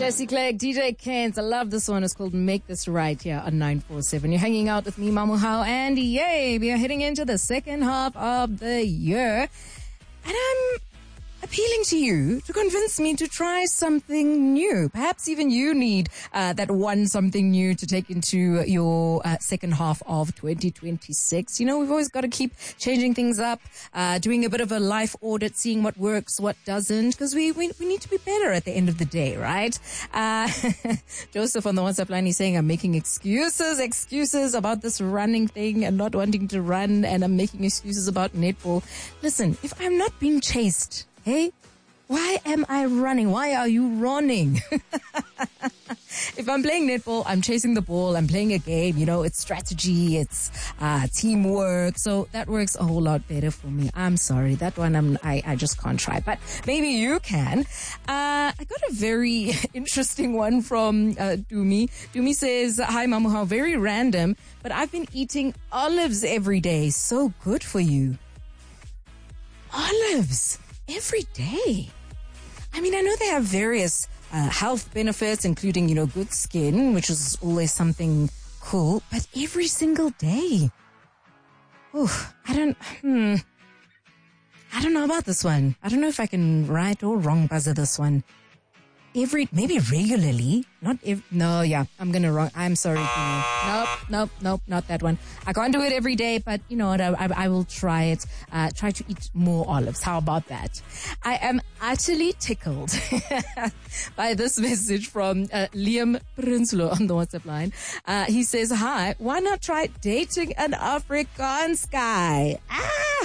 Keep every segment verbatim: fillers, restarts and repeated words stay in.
Jesse Clegg, D J Kent. I love this one. It's called Make This Right here on nine four seven. You're hanging out with me, Mamuhao, and yay, we are heading into the second half of the year. And I'm appealing to you to convince me to try something new. Perhaps even you need uh, that one something new to take into your uh, second half of twenty twenty-six. You know, we've always got to keep changing things up, uh, doing a bit of a life audit, seeing what works, what doesn't, because we, we we need to be better at the end of the day, right? Uh, Joseph on the WhatsApp line, he's saying, I'm making excuses, excuses about this running thing and not wanting to run, and I'm making excuses about netball. Listen, if I'm not being chased, hey, why am I running? Why are you running? If I'm playing netball, I'm chasing the ball, I'm playing a game, you know, it's strategy, it's uh, teamwork. So that works a whole lot better for me. I'm sorry, that one I'm, I, I just can't try, but maybe you can. Uh, I got a very interesting one from uh, Dumi. Dumi says, hi Mamuhao, very random, but I've been eating olives every day. So good for you. Olives every day. I mean, I know they have various uh, health benefits, including, you know, good skin, which is always something cool, but every single day. Oh, I don't, hmm. I don't know about this one. I don't know if I can right or wrong buzzer this one. Every, maybe regularly, not every, no, yeah, I'm gonna wrong, I'm sorry. Nope, nope, nope, not that one. I can't do it every day, but you know what, I, I, I will try it, uh, try to eat more olives. How about that? I am utterly tickled by this message from uh, Liam Prinsloo on the WhatsApp line. Uh, he says, hi, why not try dating an Afrikaans guy? Ah!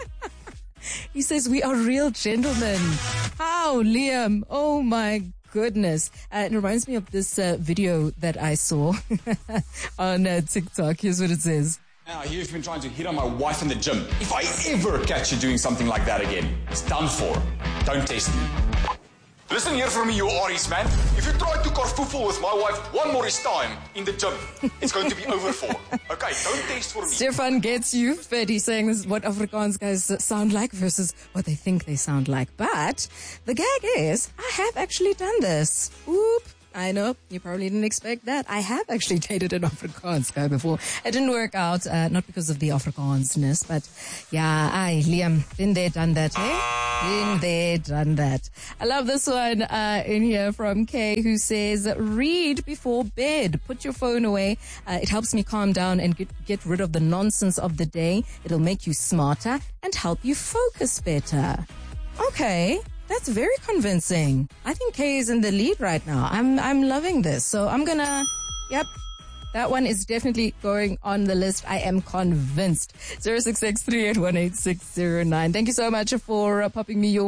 He says, we are real gentlemen. How, Liam? Oh my goodness. Uh, it reminds me of this uh, video that I saw on uh, TikTok. Here's what it says. Now, you've been trying to hit on my wife in the gym. If I ever catch you doing something like that again, it's done for. Don't test me. Listen here for me, you Aries man. If you try to carfoofle with my wife one more time in the gym, it's going to be over for. Okay, don't taste for me. Stefan gets you, but he's saying this is what Afrikaans guys sound like versus what they think they sound like. But the gag is, I have actually done this. Oop. I know, you probably didn't expect that. I have actually dated an Afrikaans guy before. It didn't work out, uh, not because of the Afrikaansness, but yeah, I, Liam, been there, done that, eh? Been there, done that. I love this one, uh, in here from Kay, who says, read before bed. Put your phone away. Uh, it helps me calm down and get, get rid of the nonsense of the day. It'll make you smarter and help you focus better. Okay. That's very convincing. I think Kay is in the lead right now. I'm I'm loving this. So I'm gonna, yep, that one is definitely going on the list. I am convinced. zero six six three eight one eight six zero nine. Thank you so much for uh, popping me your